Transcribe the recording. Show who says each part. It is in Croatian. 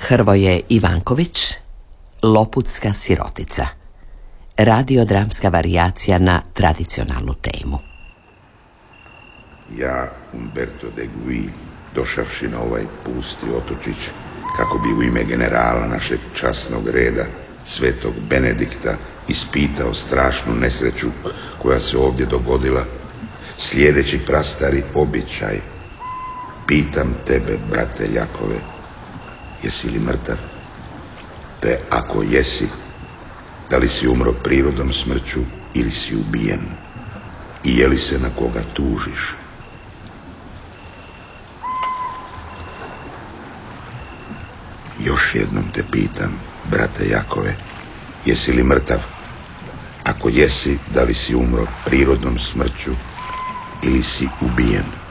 Speaker 1: Hrvoje Ivanković, Loputska sirotica. Radiodramska varijacija na tradicionalnu temu.
Speaker 2: Ja, Umberto de Guy, došavši na ovaj pusti otočić, kako bi u ime generala našeg časnog reda, svetog Benedikta, ispitao strašnu nesreću koja se ovdje dogodila, slijedeći prastari običaj, pitam tebe, brate Jakove, jesi li mrtav? Te ako jesi, da li si umro prirodnom smrću ili si ubijen? I je li se na koga tužiš? Još jednom te pitam, brate Jakove, jesi li mrtav? Ako jesi, da li si umro prirodnom smrću ili si ubijen?